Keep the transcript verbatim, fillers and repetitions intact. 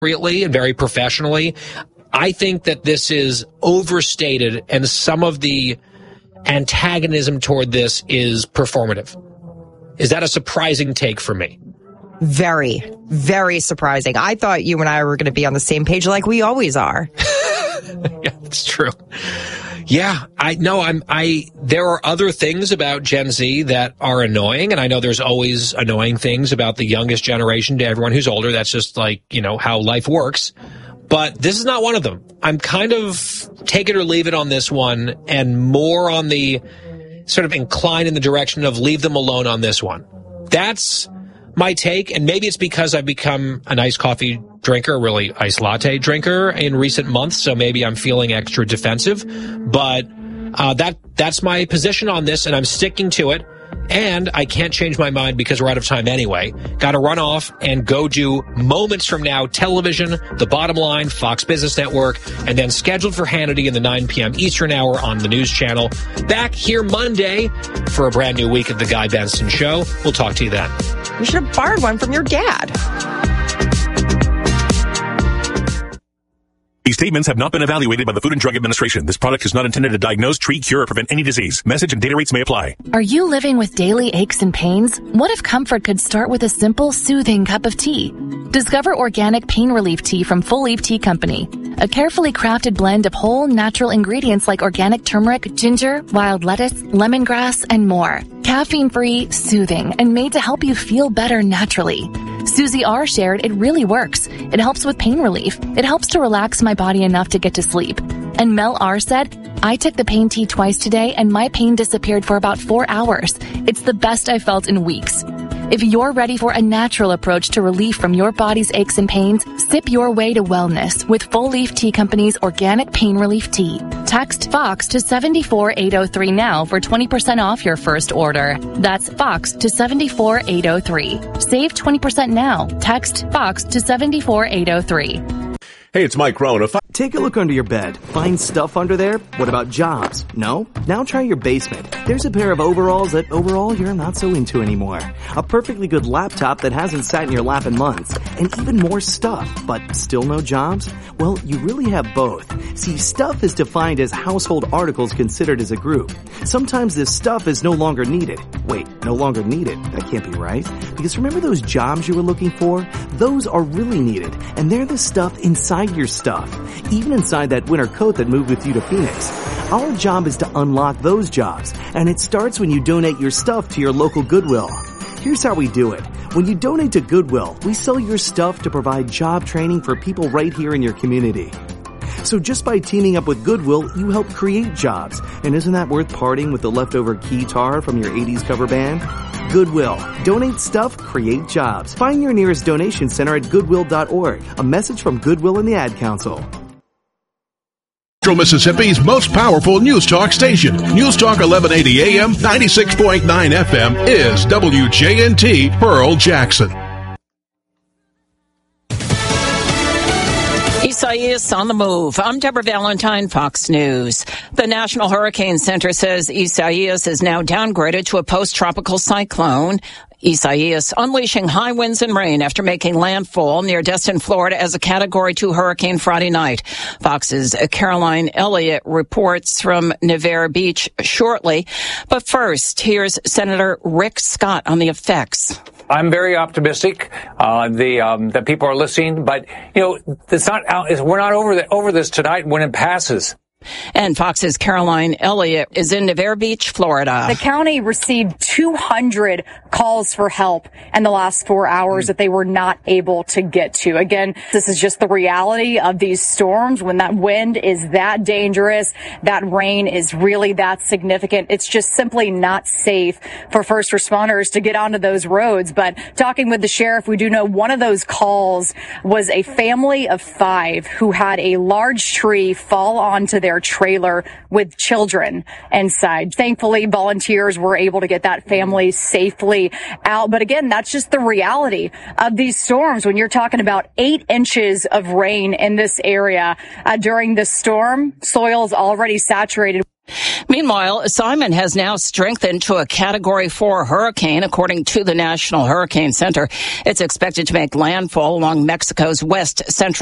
appropriately and very professionally. I think that this is overstated, and some of the antagonism toward this is performative. Is that a surprising take for me? Very, very surprising. I thought you and I were going to be on the same page like we always are. Yeah, that's true. Yeah, I know I'm I there are other things about Gen Z that are annoying, and I know there's always annoying things about the youngest generation to everyone who's older. That's just like, you know, how life works. But this is not one of them. I'm kind of take it or leave it on this one, and more on the sort of incline in the direction of leave them alone on this one. That's my take, and maybe it's because I've become an iced coffee drinker, really iced latte drinker in recent months, so maybe I'm feeling extra defensive. But uh, that that's my position on this, and I'm sticking to it. And I can't change my mind because we're out of time anyway. Got to run off and go do moments from now television, The Bottom Line, Fox Business Network, and then scheduled for Hannity in the nine p.m. Eastern hour on the News Channel. Back here Monday for a brand new week of The Guy Benson Show. We'll talk to you then. You should have borrowed one from your dad. These statements have not been evaluated by the Food and Drug Administration. This product is not intended to diagnose, treat, cure, or prevent any disease. Message and data rates may apply. Are you living with daily aches and pains? What if comfort could start with a simple, soothing cup of tea? Discover organic pain relief tea from Full Leaf Tea Company. A carefully crafted blend of whole, natural ingredients like organic turmeric, ginger, wild lettuce, lemongrass, and more. Caffeine-free, soothing, and made to help you feel better naturally. Susie R. shared it really works. It helps with pain relief. It helps to relax my body enough to get to sleep. And Mel R. said, I took the pain tea twice today and my pain disappeared for about four hours. It's the best I felt in weeks. If you're ready for a natural approach to relief from your body's aches and pains, sip your way to wellness with Full Leaf Tea Company's organic pain relief tea. Text FOX to seven four eight oh three now for twenty percent off your first order. That's FOX to seven four eight oh three. Save twenty percent now. Text FOX to seven four eight oh three. Hey, it's Mike Rohn. If I- Take a look under your bed. Find stuff under there? What about jobs? No? Now try your basement. There's a pair of overalls that overall you're not so into anymore. A perfectly good laptop that hasn't sat in your lap in months. And even more stuff, but still no jobs? Well, you really have both. See, stuff is defined as household articles considered as a group. Sometimes this stuff is no longer needed. Wait, no longer needed? That can't be right. Because remember those jobs you were looking for? Those are really needed. And they're the stuff inside your stuff. Even inside that winter coat that moved with you to Phoenix. Our job is to unlock those jobs, and it starts when you donate your stuff to your local Goodwill. Here's how we do it. When you donate to Goodwill, we sell your stuff to provide job training for people right here in your community. So just by teaming up with Goodwill, you help create jobs. And isn't that worth parting with the leftover keytar from your eighties cover band? Goodwill. Donate stuff, create jobs. Find your nearest donation center at goodwill dot org. A message from Goodwill and the Ad Council. Central Mississippi's most powerful news talk station. News Talk eleven eighty A M, ninety-six point nine F M is W J N T Pearl Jackson. Isaias on the move. I'm Deborah Valentine, Fox News. The National Hurricane Center says Isaias is now downgraded to a post-tropical cyclone. Isaias unleashing high winds and rain after making landfall near Destin, Florida as a Category two hurricane Friday night. Fox's Caroline Elliott reports from Navarre Beach shortly. But first, here's Senator Rick Scott on the effects. I'm very optimistic uh, the um, that people are listening, but you know it's not out, it's, we're not over the, over this tonight when it passes. And Fox's Caroline Elliott is in Navarre Beach, Florida. The county received two hundred calls for help in the last four hours that they were not able to get to. Again, this is just the reality of these storms. When that wind is that dangerous, that rain is really that significant. It's just simply not safe for first responders to get onto those roads. But talking with the sheriff, we do know one of those calls was a family of five who had a large tree fall onto their trailer with children inside. Thankfully, volunteers were able to get that family safely out. But again, that's just the reality of these storms. When you're talking about eight inches of rain in this area uh, during the storm, soil is already saturated. Meanwhile, Simon has now strengthened to a Category four hurricane, according to the National Hurricane Center. It's expected to make landfall along Mexico's west central